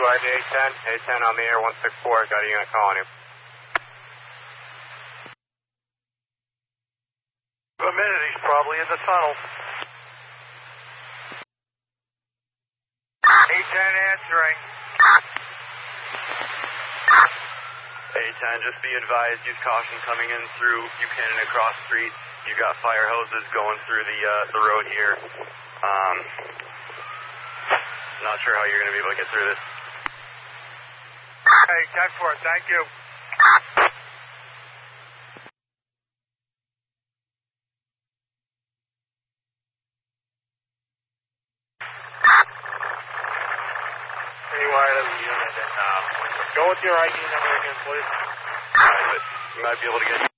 WID 810. 810 on the air, 164. Got a unit calling you. A minute, he's probably in the tunnel. 810 answering. 810, just be advised, use caution coming in through Buchanan and Cross Street. You've got fire hoses going through the road here. Not sure how you're going to be able to get through this. Hey, 10-4, thank you. Unit, go with your ID number again, please. You might be able to get